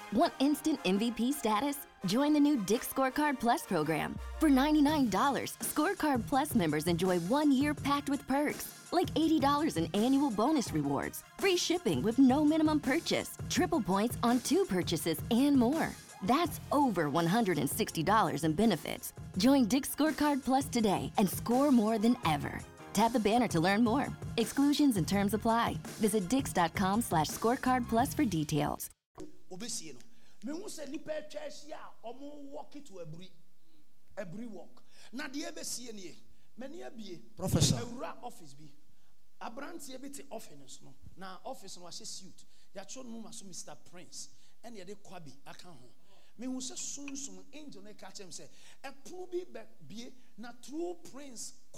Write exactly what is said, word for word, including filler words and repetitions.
Want instant M V P status? Join the new Dick's Scorecard Plus program. For ninety-nine dollars, Scorecard Plus members enjoy one year packed with perks, like eighty dollars in annual bonus rewards, free shipping with no minimum purchase, triple points on two purchases, and more. That's over one hundred sixty dollars in benefits. Join Dick's Scorecard Plus today and score more than ever. Tap the banner to learn more. Exclusions and terms apply. Visit dix.com slash scorecard plus for details. Obesi no. Me hu se nipa atwa ahia omo walk to every every walk. Na de ebesi ne ye. Mani abie. Professor. Ewura office bi. Abrantie bi te office no. Na office no wa suit. Ya cho no ma so Mister Prince. Ene ye de kwabi aka ho. Me hu se sunsun angel na ka chem se epu bi bie na true prince